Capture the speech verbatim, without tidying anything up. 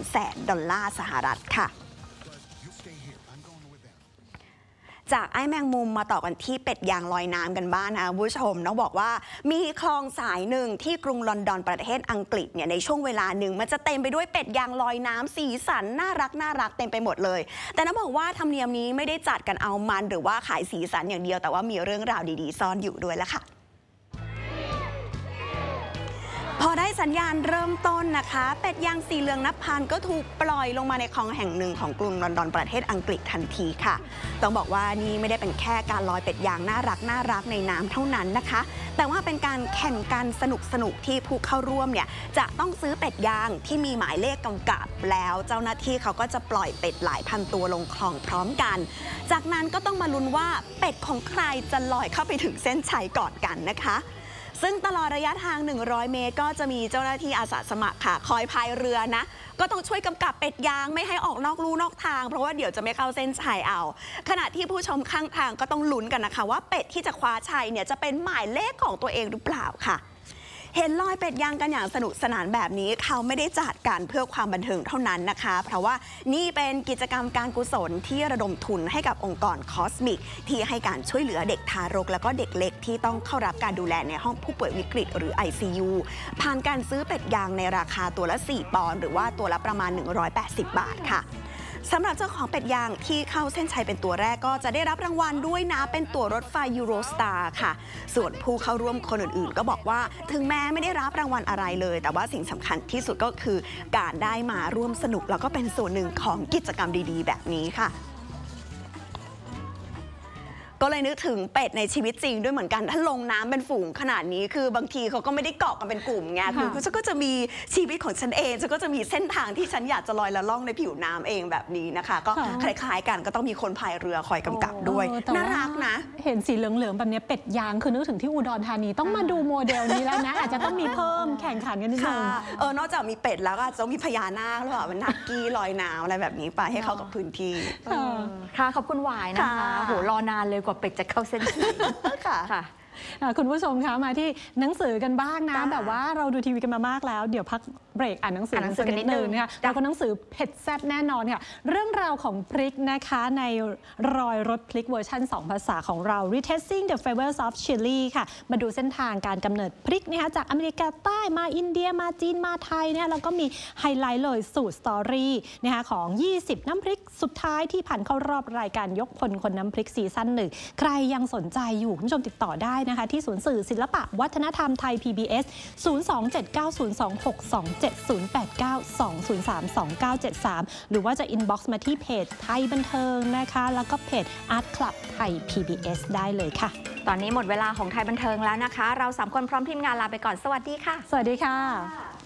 แสนดอลลาร์สหรัฐค่ะจากไอ้แมงมุมมาต่อกันที่เป็ดยางลอยน้ำกันบ้างนะคุณผู้ชมต้องบอกว่ามีคลองสายหนึ่งที่กรุงลอนดอนประเทศอังกฤษเนี่ยในช่วงเวลาหนึ่งมันจะเต็มไปด้วยเป็ดยางลอยน้ำสีสันน่ารักน่ารักเต็มไปหมดเลยแต่ต้องบอกว่าธรรมเนียมนี้ไม่ได้จัดกันเอามันหรือว่าขายสีสันอย่างเดียวแต่ว่ามีเรื่องราวดีๆซ่อนอยู่ด้วยละค่ะพอได้สัญญาณเริ่มต้นนะคะเป็ดยางสีเหลืองนับพันก็ถูกปล่อยลงมาในคลองแห่งหนึ่งของกรุงลอนดอนประเทศอังกฤษทันทีค่ะต้องบอกว่านี่ไม่ได้เป็นแค่การลอยเป็ดยางน่ารักน่ารักในน้ำเท่านั้นนะคะแต่ว่าเป็นการแข่งกันสนุกสนุกที่ผู้เข้าร่วมเนี่ยจะต้องซื้อเป็ดยางที่มีหมายเลขกำกับแล้วเจ้าหน้าที่เขาก็จะปล่อยเป็ดหลายพันตัวลงคลองพร้อมกันจากนั้นก็ต้องมาลุ้นว่าเป็ดของใครจะลอยเข้าไปถึงเส้นชัยก่อนกันนะคะซึ่งตลอดระยะทางหนึ่งร้อยเมตรก็จะมีเจ้าหน้าที่อาสาสมัครค่ะคอยพายเรือนะก็ต้องช่วยกำกับเป็ดยางไม่ให้ออกนอกลู่นอกทางเพราะว่าเดี๋ยวจะไม่เข้าเส้นชัยเอาขณะที่ผู้ชมข้างทางก็ต้องลุ้นกันนะคะว่าเป็ดที่จะคว้าชัยเนี่ยจะเป็นหมายเลขของตัวเองหรือเปล่าค่ะเห็นลอยเป็ดยางกันอย่างสนุกสนานแบบนี้เขาไม่ได้จัดการเพื่อความบันเทิงเท่านั้นนะคะเพราะว่านี่เป็นกิจกรรมการกุศลที่ระดมทุนให้กับองค์กรคอสมิกที่ให้การช่วยเหลือเด็กทารกและก็เด็กเล็กที่ต้องเข้ารับการดูแลในห้องผู้ป่วยวิกฤตหรือ ไอ ซี ยู ผ่านการซื้อเป็ดยางในราคาตัวละสี่ปอนด์หรือว่าตัวละประมาณหนึ่งร้อยแปดสิบบาทค่ะสำหรับเจ้าของเป็ดยางที่เข้าเส้นชัยเป็นตัวแรกก็จะได้รับรางวัลด้วยนะเป็นตั๋วรถไฟยูโรสตาร์ค่ะส่วนผู้เข้าร่วมคนอื่นๆก็บอกว่าถึงแม้ไม่ได้รับรางวัลอะไรเลยแต่ว่าสิ่งสำคัญที่สุดก็คือการได้มาร่วมสนุกแล้วก็เป็นส่วนหนึ่งของกิจกรรมดีๆแบบนี้ค่ะก็เลยนึกถึงเป็ดในชีวิตจริงด้วยเหมือนกันถ้าลงน้ำเป็นฝูงขนาดนี้คือบางทีเขาก็ไม่ได้เกาะกันเป็นกลุ่มไงคือฉันก็จะมีชีวิตของฉันเองฉันก็จะมีเส้นทางที่ฉันอยากจะลอยละล่องในผิวน้ำเองแบบนี้นะคะก็คล้ายๆกันก็ต้องมีคนพายเรือคอยกำกับด้วยน่ารักนะเห็นสีเหลืองๆแบบนี้เป็ดยางคือนึกถึงที่อุดรธานีต้องมาดูโมเดลนี้แล้วนะอาจจะต้องมีเพิ่มแข่งขันกันนิดนึงเออนอกจากมีเป็ดแล้วก็จะมีพญานาคหรือเปล่ามันนักกี้ลอยน้ำอะไรแบบนี้ไปให้เข้ากับพื้นที่ค่ะขอบคุณหวายนะคะโหรอนานเลยกว่าเป็ดจะเข้าเส้นค่ะคุณผู้ชมคะมาที่หนังสือกันบ้างนะแบบว่าเราดูทีวีกันมามากแล้วเดี๋ยวพักเบรกอ่านหนังสือกันนิดนึงนะคะแล้วก็หนังสือเผ็ดแซ่บแน่นอนค่ะเรื่องราวของพริกนะคะในรอยรสพริกเวอร์ชันสองภาษาของเรา Retracing the Flavors of Chili ค่ะมาดูเส้นทางการกำเนิดพริกนะคะจากอเมริกาใต้มาอินเดียมาจีนมาไทยเนี่ยแล้วก็มีไฮไลท์เลยสู่สตอรี่นะคะของยี่สิบน้ำพริกสุดท้ายที่ผ่านเข้ารอบรายการยกพลคนน้ำพริกซีซั่นหนึ่งใครยังสนใจอยู่คุณผู้ชมติดต่อได้นะคะที่ศูนย์สื่อศิลปะวัฒนธรรมไทย พี บี เอส ศูนย์ สอง เจ็ด เก้า ศูนย์ สอง หก สอง เจ็ด ศูนย์ แปด เก้า สอง ศูนย์ สาม สอง เก้า เจ็ด สามหรือว่าจะอินบ็อกซ์มาที่เพจไทยบันเทิงนะคะแล้วก็เพจ Art Club ไทย พี บี เอส ได้เลยค่ะตอนนี้หมดเวลาของไทยบันเทิงแล้วนะคะเราสามคนพร้อมทีมงานลาไปก่อนสวัสดีค่ะสวัสดีค่ะ